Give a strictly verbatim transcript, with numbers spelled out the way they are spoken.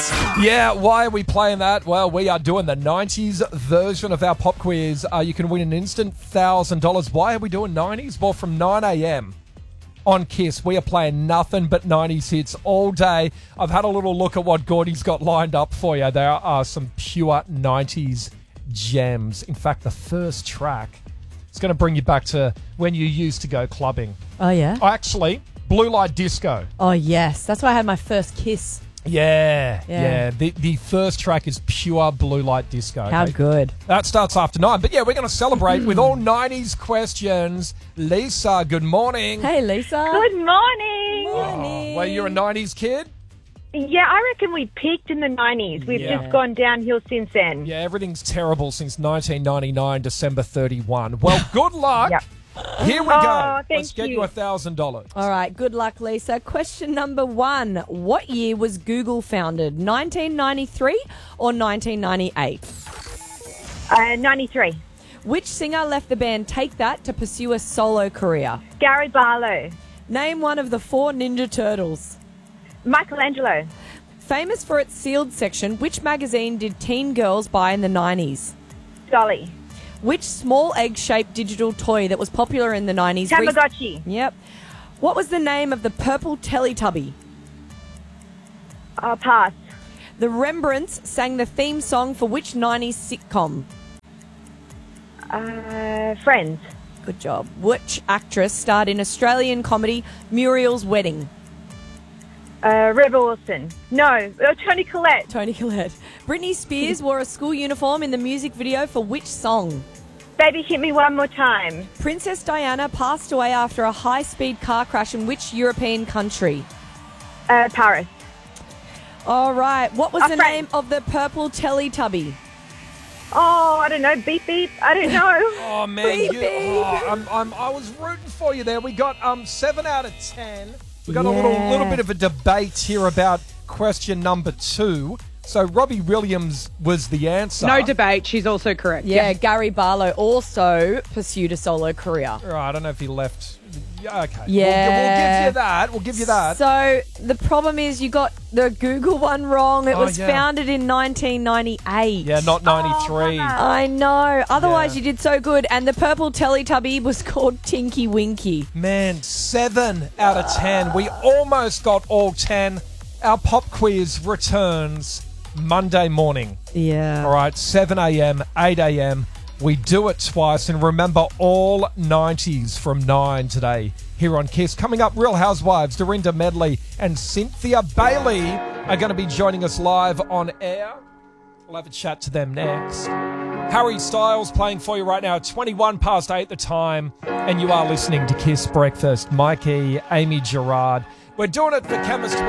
Yeah, why are we playing that? Well, we are doing the nineties version of our pop quiz. Uh, you can win an instant one thousand dollars. Why are we doing nineties? Well, from nine a.m. on Kiss, we are playing nothing but nineties hits all day. I've had a little look at what Gordy's got lined up for you. There are some pure nineties gems. In fact, the first track is going to bring you back to when you used to go clubbing. Oh, yeah? Oh, actually, Blue Light Disco. Oh, yes. That's where I had my first kiss. Yeah, Yeah. yeah. The the first track is pure Blue Light Disco. How okay? good. That starts after nine. But yeah, we're going to celebrate with all nineties questions. Lisa, good morning. Hey, Lisa. Good morning. Morning. Oh, well, you're a nineties kid? Yeah, I reckon we peaked in the nineties. We've Yeah. just gone downhill since then. Yeah, everything's terrible since nineteen ninety-nine, December thirty-first. Well, good luck. Yep. Here we Oh, go. thank Let's get you. you one thousand dollars. All right, good luck, Lisa. Question number one. What year was Google founded? nineteen ninety-three or nineteen ninety-eight? Uh, ninety-three. Which singer left the band Take That to pursue a solo career? Gary Barlow. Name one of the four Ninja Turtles. Michelangelo. Famous for its sealed section, which magazine did teen girls buy in the nineties? Dolly. Which small egg-shaped digital toy that was popular in the nineties? Tamagotchi. Yep. What was the name of the purple Teletubby? Uh, pass. The Rembrandts sang the theme song for which nineties sitcom? Uh, friends. Good job. Which actress starred in Australian comedy Muriel's Wedding? Uh, Rebel Wilson. No, uh, Toni Collette. Toni Collette. Britney Spears wore a school uniform in the music video for which song? Baby, hit me one more time. Princess Diana passed away after a high-speed car crash in which European country? Uh, Paris. All right. What was A the friend. name of the purple Teletubby? Oh, I don't know. Beep, beep. I don't know. Oh, man. Beep, You, beep. oh, I'm, I'm, I was rooting for you there. We got um seven out of ten. We got a little Yeah. little bit of a debate here about question number two. So Robbie Williams was the answer. No debate. She's also correct. Yeah, Gary Barlow also pursued a solo career. All right, I don't know if he left. Yeah, okay. We'll- Yeah. We'll, give you that. We'll give you that. So the problem is you got the Google one wrong. It Oh, was yeah. founded in nineteen ninety-eight. yeah, not ninety-three. I know. Otherwise, Yeah. you did so good. And the purple Teletubby was called Tinky Winky. Man, seven out of ten. We almost got all ten. Our pop quiz returns Monday morning. Yeah. All right, seven a.m., eight a.m. We do it twice. And remember, all nineties from nine today here on Kiss. Coming up, Real Housewives, Dorinda Medley and Cynthia Bailey are going to be joining us live on air. We'll have a chat to them next. Harry Styles playing for you right now at twenty-one past eight the time. And you are listening to Kiss Breakfast. Mikey, Amy Gerard. We're doing it for Chemist